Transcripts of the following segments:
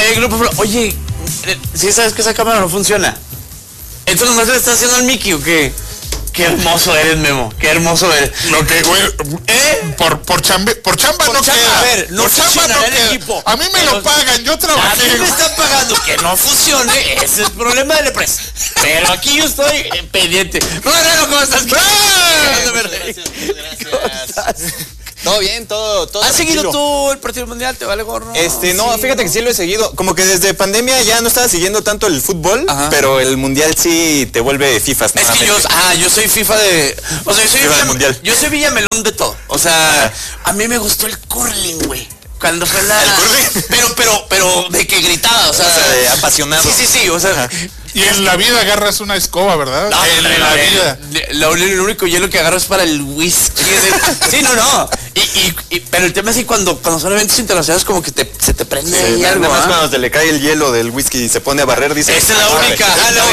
el grupo Flo, oye, ¿sí sabes que esa cámara no funciona? Entonces nomás le estás haciendo al Mickey, ¿o qué? Qué hermoso eres, Memo. Qué hermoso eres. Lo que, güey, por chamba no queda. A ver, no funciona el equipo. A mí me lo pagan, yo trabajé. A mí me están pagando que no funcione, ese es el problema de la empresa. Pero aquí yo estoy pendiente. Guerrero, ¿cómo estás? Gracias. ¿Cómo estás? Todo bien, todo. ¿Has seguido tú el partido mundial? ¿Te vale gorro? No, fíjate que sí lo he seguido. Como que desde pandemia ya no estaba siguiendo tanto el fútbol, Ajá. pero el mundial sí te vuelve FIFAs. Es que yo soy FIFA de... O sea, yo soy FIFA del mundial. Yo soy Villamelón de todo. O sea, a mí me gustó el curling, güey. Cuando fue la... ¿El curling? Pero de que gritaba, o sea de apasionado. Sí, o sea... Ajá. Y en la vida agarras una escoba, ¿verdad? No, en la vida. Lo único hielo que agarro es para el whisky. Sí, no. Pero el tema es que cuando son eventos internacionales como que se te prende ahí algo. Además cuando se le cae el hielo del whisky y se pone a barrer, dice... Esa es la única.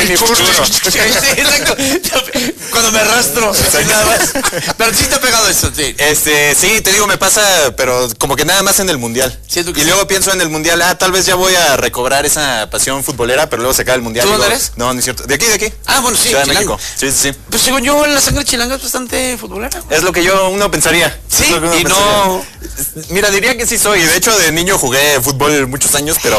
Sí, exacto. Cuando me arrastro. Nada más. Pero sí te ha pegado eso, sí. Sí, te digo, me pasa, pero como que nada más en el mundial. Siento que y luego pienso en el mundial, tal vez ya voy a recobrar esa pasión futbolera, pero luego se cae el mundial. ¿Tú dónde eres? No, no es cierto. De aquí. Ah, bueno, sí, Ciudad de chilango. México. Sí. Pues según yo, la sangre chilanga es bastante futbolera. Es lo que uno pensaría. Sí, Es lo que uno y pensaría. no... Mira, diría que sí soy. De hecho, de niño jugué fútbol muchos años, pero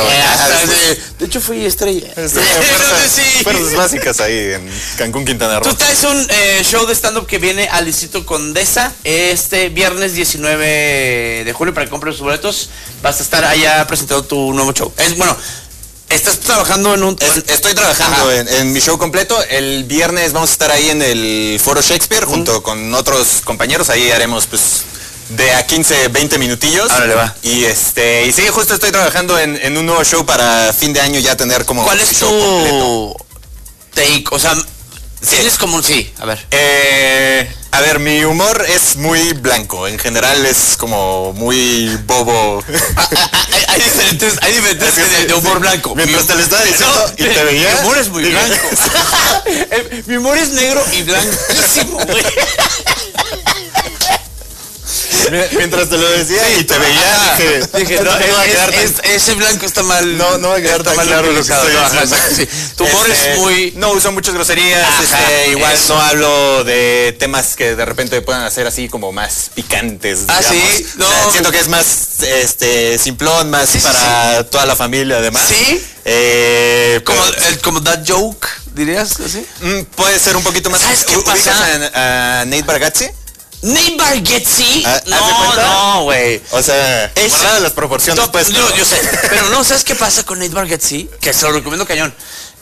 de hecho fui estrella. Fuerzas básicas ahí en Cancún, Quintana Roo. Tú traes un show de stand-up que viene al Distrito Condesa este viernes 19 de julio para que compres sus boletos. Vas a estar allá presentando tu nuevo show. ¿Estás trabajando en un...? Estoy trabajando en mi show completo. El viernes vamos a estar ahí en el Foro Shakespeare junto con otros compañeros. Ahí haremos pues de a 15, 20 minutillos. Ahora le va. Y sí, justo estoy trabajando en un nuevo show para fin de año ya tener como... ¿Cuál es show tu completo. take? O sea, tienes como un... Sí, a ver. A ver, mi humor es muy blanco. En general es como muy bobo. Hay diferentes de humor blanco. Mientras te lo estaba diciendo y te veía... Mi humor es muy blanco. Mi humor es negro y blanquísimo, güey. Mientras te lo decía y te veía, dije no, ese blanco está mal. No va a quedar tan claro lo que estoy diciendo. Sí. Tu humor es muy... No uso muchas groserías, igual no hablo de temas que de repente puedan hacer así como más picantes. Digamos. Sí, no. O sea, siento que es más simplón, más para toda la familia además. Sí. Como that joke, dirías así. Puede ser un poquito más. ¿Sabes qué pasa? A Nate Bargatze. Nate Bargatze. No, güey. O sea, guardada las proporciones, pues. Yo sé. Pero no, ¿sabes qué pasa con Nate Bargatze? Que se lo recomiendo cañón.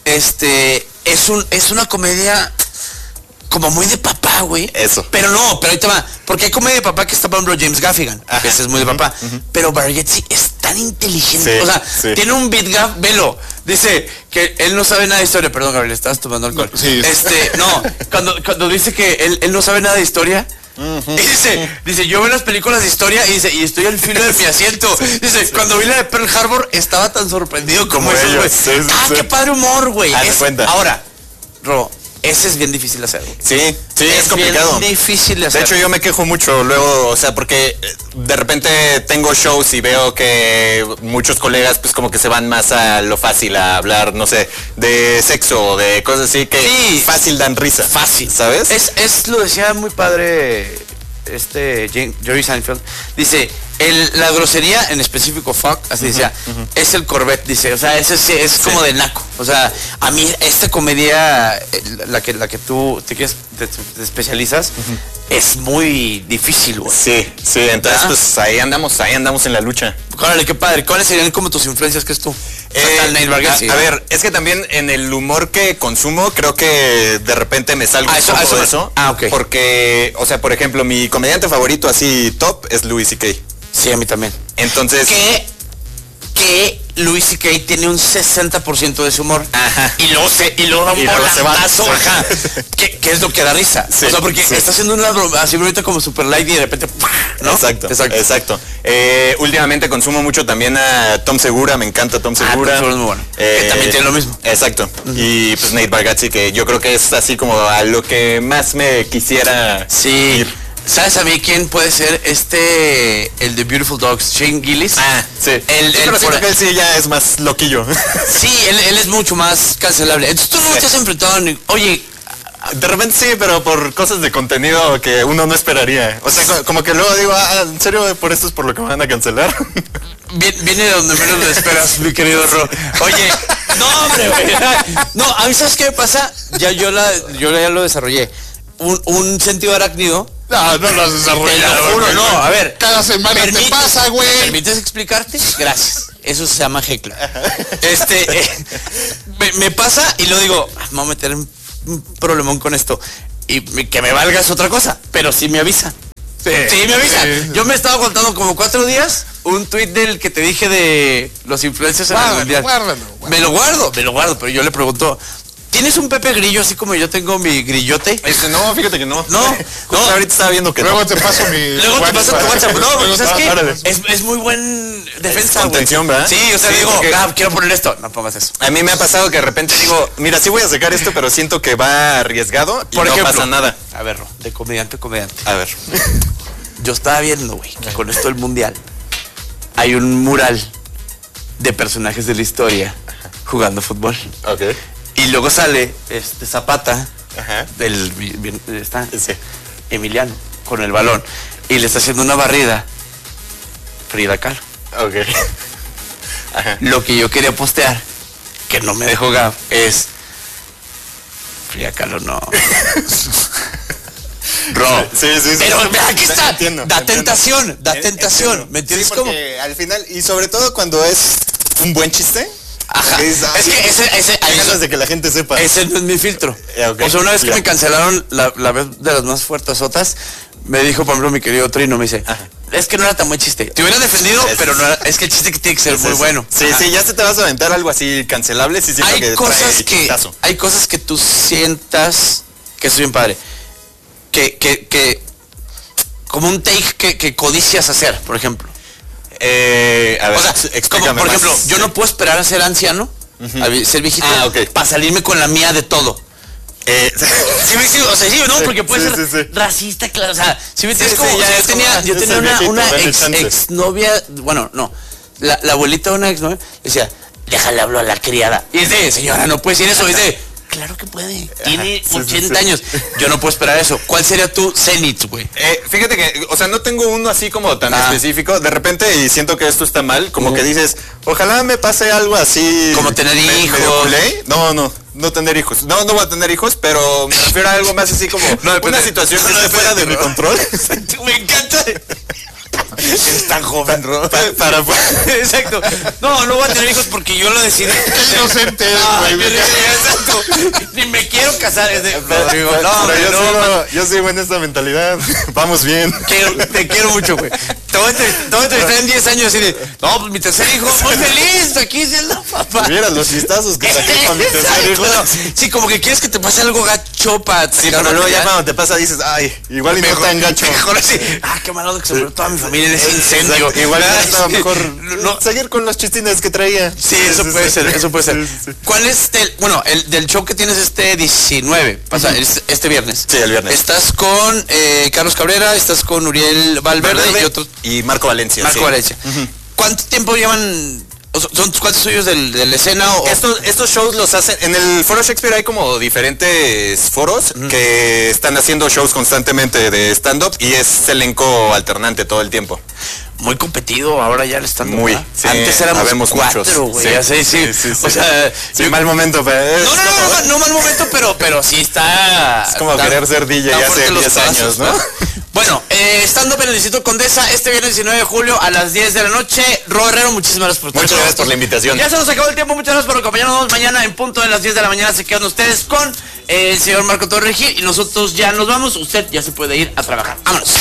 Es una comedia como muy de papá, güey. Eso. Pero ahí te va. Porque hay comedia de papá que está, por ejemplo, James Gaffigan. Que ese es muy de papá. Pero Bargatze es tan inteligente. Sí, o sea, tiene un beat graph, velo. Dice que él no sabe nada de historia. Perdón, Gabriel, estabas tomando alcohol. Sí. Cuando dice que él no sabe nada de historia. Y dice, yo veo las películas de historia y estoy al filo de mi asiento. Dice, cuando vi la de Pearl Harbor estaba tan sorprendido como esos, güey. Sí. Qué padre humor, güey. Cuenta. Ahora, Ro, ese es bien difícil de hacer, güey. Sí, es complicado. Bien difícil de hacer. De hecho, yo me quejo mucho luego, o sea, porque de repente tengo shows y veo que muchos colegas pues como que se van más a lo fácil, a hablar, no sé, de sexo o de cosas así que fácil dan risa. Fácil. ¿Sabes? Lo decía muy padre Jerry Seinfeld. Dice, la grosería, en específico fuck, así decía, es el Corvette, dice, o sea, ese es como de naco. O sea, a mí esta comedia, la que tú te especializas, es muy difícil, güey. Sí, entonces pues ahí andamos en la lucha. Órale, qué padre. ¿Cuáles serían como tus influencias que es tú? A ver, es que también en el humor que consumo creo que de repente me salgo un poco de eso. Ok. Porque, o sea, por ejemplo, mi comediante favorito así top es Louis C.K. Sí, a mí también. Entonces... Que Louis C.K. tiene un 60% de su humor. Ajá. Y luego da un volantazo. Ajá. que es lo que da risa. Sí, o sea, porque está haciendo una broma así bonita como super light y de repente, ¿no? Exacto. Últimamente consumo mucho también a Tom Segura, me encanta Tom Segura. Tom Segura es muy bueno. Que también tiene lo mismo. Exacto. Y pues Nate Bargatze, que yo creo que es así como a lo que más me quisiera ir. ¿Sabes a mí quién puede ser el de Beautiful Dogs, Shane Gillis? Sí. Pero siento que él sí ya es más loquillo. Sí, él es mucho más cancelable. Entonces tú no te has enfrentado oye, de repente sí, pero por cosas de contenido que uno no esperaría. O sea, como que luego digo, ¿en serio por esto es por lo que me van a cancelar? Viene de donde menos lo esperas, mi querido Ro. Oye, no, hombre, güey. No, a mí, ¿sabes qué me pasa? Ya yo ya lo desarrollé. Un sentido arácnido. No lo has desarrollado. Te lo juro, no, a ver. Cada semana te pasa, güey. ¿Me permites explicarte? Gracias. Eso se llama heckler. Me pasa y lo digo, me voy a meter en un problemón con esto. Y que me valga es otra cosa, pero sí me avisa. Sí, me avisa. Sí. Yo me estaba contando como 4 días un tweet del que te dije de los influencers en el mundial. Guárdalo. Me lo guardo, pero yo le pregunto, ¿tienes un Pepe Grillo así como yo tengo mi grillote? No, fíjate que no. No. Ahorita estaba viendo que luego te paso mi WhatsApp. No, porque ¿sabes qué? Es muy buen defensa, güey. Contención, ¿verdad? Sí, o sea, digo, quiero poner esto. No pongas eso. A mí me ha pasado que de repente digo, mira, sí voy a sacar esto, pero siento que va arriesgado y no pasa nada. A ver, de comediante a comediante. A ver. Yo estaba viendo, güey, que con esto del mundial hay un mural de personajes de la historia jugando fútbol. Ok. Y luego sale Zapata, ajá, sí, Emiliano, con el balón. Y le está haciendo una barrida Frida Kahlo. Ok. Ajá. Lo que yo quería postear, que no me dejó Gab, es Frida Kahlo no. Sí. Pero aquí está. Entiendo, da tentación. ¿Me entiendes? Sí, porque al final, y sobre todo cuando es un buen chiste. Ajá. Es que ese hay ganas de que la gente sepa. Ese no es mi filtro. Okay. O sea, una vez que me cancelaron la vez de las más fuertesotas, me dijo, por ejemplo, mi querido Trino, me dice, es que no era tan buen chiste. Te hubiera defendido, pero no era, es que el chiste que tiene que ser muy bueno. Sí, ya se te vas a aventar algo así cancelable. Sí, hay cosas que tú sientas que es bien padre. Que como un take que codicias hacer, por ejemplo. A ver, o sea, como, por ejemplo, yo no puedo esperar a ser anciano, a ser viejito, para salirme con la mía de todo. Sí, ¿no? Porque puede ser racista, claro. O sea, si me entiendes, yo tenía una exnovia, bueno, no, la abuelita de una exnovia decía, déjale hablar a la criada. Y dice, señora, no puede decir eso. Dice, claro que puede. Tiene 80 años. Yo no puedo esperar eso. ¿Cuál sería tu cenit, güey? Fíjate que, o sea, no tengo uno así como tan específico. De repente, y siento que esto está mal, como que dices, ojalá me pase algo así. Como tener hijos. No tener hijos. No voy a tener hijos, pero me refiero a algo más así como una situación que esté fuera de mi control. Me encanta. Eres tan joven, Ro. Exacto. No voy a tener hijos porque yo lo decidí. Inocente, güey. Exacto. Ni me quiero casar. Yo sigo en esta mentalidad. Vamos bien. Te quiero mucho, güey. Te voy a entrevistar en 10 años y de, no, pues mi tercer hijo, muy feliz, aquí siendo papá. Mira los listazos que saqué para mi tercer hijo. Sí, como que quieres que te pase algo gacho para... Sí, pero luego ya cuando te pasa dices, ay, igual y no tan gacho. Mejor así, qué malo que se murió toda mi familia en ese incendio. Igual estaba mejor seguir con los chistines que traía. Sí, eso puede ser. ¿Cuál es el del show que tienes 19? Pasa, este viernes. Sí, el viernes. Estás con Carlos Cabrera, estás con Uriel Valverde y otros. Y Marco Valencia. Valencia. ¿Cuánto tiempo llevan? ¿Son cuántos suyos de la escena? Estos shows los hacen en el Foro Shakespeare. Hay como diferentes foros que están haciendo shows constantemente de stand-up y es elenco alternante todo el tiempo. Muy competido ahora ya el stand-up. Muy. Sí, antes éramos 4, güey. Sí. O sea, mal momento, pero no mal momento, pero sí está. Es como querer ser DJ hace 10 años, ¿no? Bueno, stand-up en el Distrito Condesa este viernes 19 de julio a las 10 de la noche. Ro Herrero, muchísimas gracias por Muchas gracias por la invitación. Ya se nos acabó el tiempo, muchas gracias por acompañarnos. Mañana en punto de las 10 de la mañana se quedan ustedes con el señor Marco Torregil y nosotros ya nos vamos. Usted ya se puede ir a trabajar. Vámonos.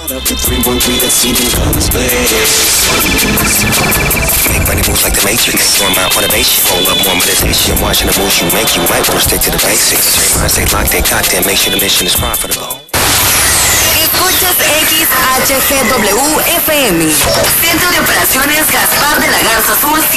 Escuchas XHGW FM. Centro de Operaciones Gaspar de la Garza Azul